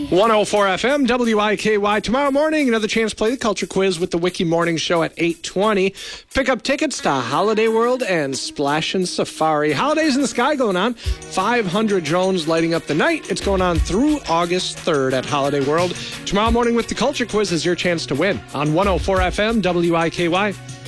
104 FM, WIKY. Tomorrow morning, another chance to play the Culture Quiz with the Wiki Morning Show at 8:20. Pick up tickets to Holiday World and Splashin' Safari. Holidays in the sky going on. 500 drones lighting up the night. It's going on through August 3rd at Holiday World. Tomorrow morning with the Culture Quiz is your chance to win on 104 FM, WIKY.